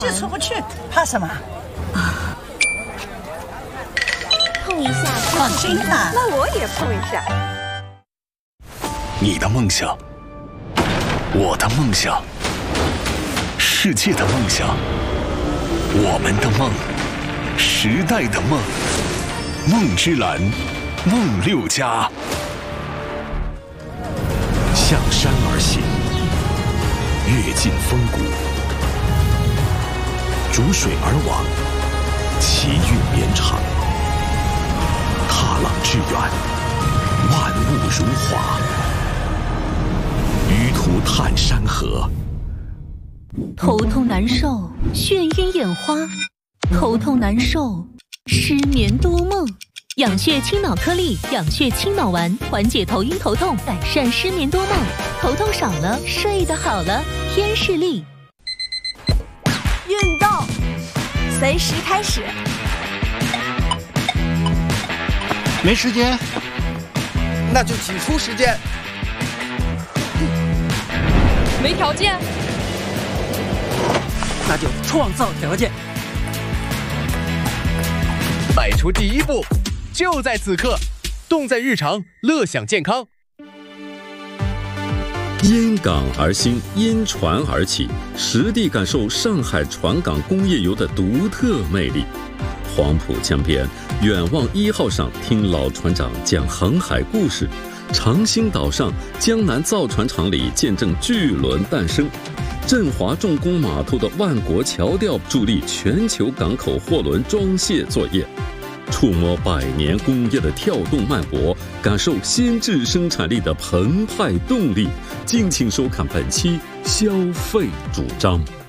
这出不去，怕什么？ 碰一下， 放心啦， 那我也碰一下。 你的梦想，我的梦想，世界的梦想，我们的梦，时代的梦，梦之蓝，梦六家。向山而行，阅尽峰谷，逐水而往，奇韵绵长。踏浪致远，万物如画。舆途探山河。 头痛难受，眩晕眼花；头痛难受，失眠多梦。养血清脑颗粒、养血清脑丸，缓解头晕头痛，改善失眠多梦。头痛少了，睡得好了。天士力。 运动，随时开始。 没时间， 那就挤出时间。 没条件， 那就创造条件。 迈出第一步，就在此刻，动在日常，乐享健康。 因港而兴，因船而起，实地感受上海船港工业游的独特魅力。黄浦江边，远望1号上听老船长讲航海故事；长兴岛上，江南造船厂里见证巨轮诞生；振华重工码头的万国桥吊助力全球港口货轮装卸作业。触摸100年工业的跳动脉搏，感受先进生产力的澎湃动力。敬请收看本期消费主张。